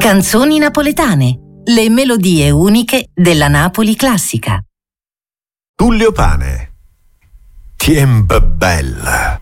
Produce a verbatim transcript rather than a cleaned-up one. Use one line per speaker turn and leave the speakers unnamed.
Canzoni napoletane, le melodie uniche della Napoli classica.
Tullio Pane, Tiemp bella.